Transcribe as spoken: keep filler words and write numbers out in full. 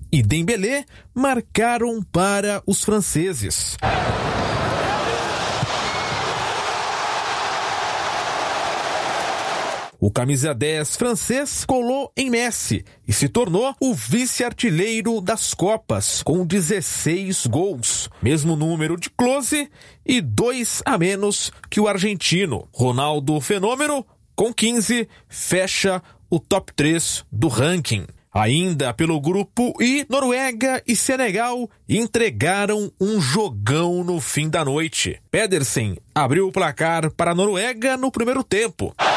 e Dembélé marcaram para os franceses. O camisa dez francês colou em Messi e se tornou o vice-artilheiro das Copas, com dezesseis gols, mesmo número de Klose e dois a menos que o argentino. Ronaldo Fenômeno, com quinze, fecha o top três do ranking. Ainda pelo grupo I, Noruega e Senegal entregaram um jogão no fim da noite. Pedersen abriu o placar para a Noruega no primeiro tempo.